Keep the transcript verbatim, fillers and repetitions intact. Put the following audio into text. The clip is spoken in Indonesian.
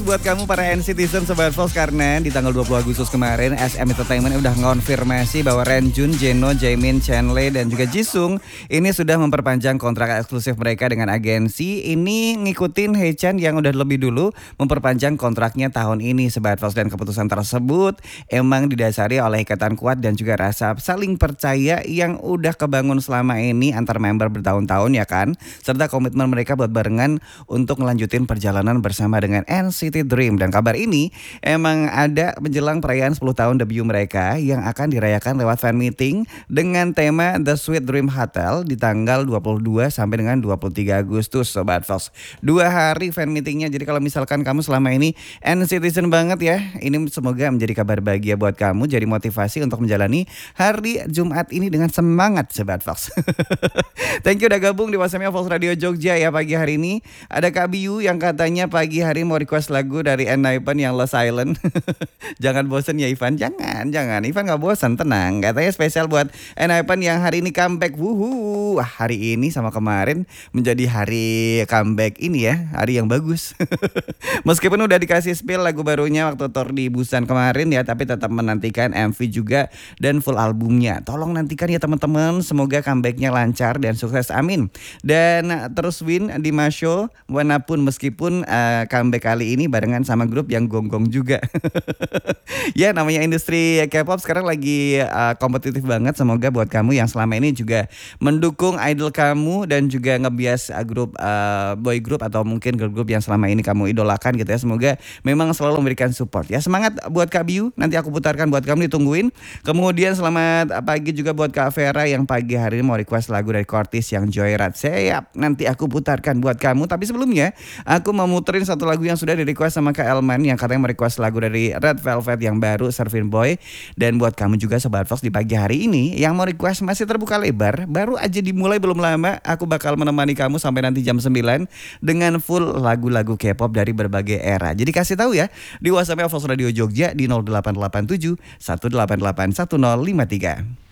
Buat kamu para N-Citizen Sobat Fox, karena di tanggal dua puluh Agustus kemarin S M Entertainment udah ngonfirmasi bahwa Renjun, Jeno, Jaemin, Chenle dan juga Jisung ini sudah memperpanjang kontrak eksklusif mereka dengan agensi. Ini ngikutin Haechan yang udah lebih dulu memperpanjang kontraknya tahun ini Sobat Fox, dan keputusan tersebut emang didasari oleh ikatan kuat dan juga rasa saling percaya yang udah kebangun selama ini antar member bertahun-tahun ya kan, serta komitmen mereka buat barengan untuk ngelanjutin perjalanan bersama dengan N C T Dream. Dan kabar ini emang ada menjelang perayaan sepuluh tahun debut mereka yang akan dirayakan lewat fan meeting dengan tema The Sweet Dream Hotel di tanggal dua puluh dua sampai dengan dua puluh tiga Agustus Sobat Fox. Dua hari fan meetingnya. Jadi kalau misalkan kamu selama ini N-Citizen banget ya, ini semoga menjadi kabar bahagia buat kamu, jadi motivasi untuk menjalani hari Jumat ini dengan semangat Sobat Fox. Thank you udah gabung di WhatsAppnya Fox Radio Jogja ya pagi hari ini. Ada Kak Biu yang katanya pagi hari mau request lagu dari Enhypen yang Lost Silent. Jangan bosen ya Ivan, jangan, jangan. Ivan gak bosen, tenang. Katanya spesial buat Enhypen yang hari ini comeback. Wuhu, wah hari ini sama kemarin menjadi hari comeback ini ya, hari yang bagus. Meskipun udah dikasih spill lagu barunya waktu tour di Busan kemarin ya, tapi tetap menantikan M V juga dan full albumnya. Tolong nantikan ya teman-teman, semoga comebacknya lancar dan sukses, amin. Dan terus win di Masho manapun, meskipun uh, comeback kali ini barengan sama grup yang gonggong juga. Ya namanya industri K-pop sekarang lagi uh, kompetitif banget. Semoga buat kamu yang selama ini juga mendukung idol kamu dan juga ngebias uh, grup uh, boy group atau mungkin girl group yang selama ini kamu idolakan gitu ya, semoga memang selalu memberikan support ya. Semangat buat Kak Biu, nanti aku putarkan buat kamu, ditungguin. Kemudian selamat pagi juga buat Kak Vera yang pagi hari ini mau request lagu dari Kortis yang Joyride. Siap, nanti aku putarkan buat kamu. Tapi sebelumnya aku mau muterin satu lagu yang sudah di request sama Kak Elman yang katanya merequest lagu dari Red Velvet yang baru, Surfing Boy. Dan buat kamu juga Sobat Fox di pagi hari ini yang mau request masih terbuka lebar, baru aja dimulai belum lama. Aku bakal menemani kamu sampai nanti jam sembilan dengan full lagu-lagu K-pop dari berbagai era. Jadi kasih tahu ya di WhatsApp Fox Radio Jogja di nol delapan delapan tujuh satu delapan delapan satu nol lima tiga.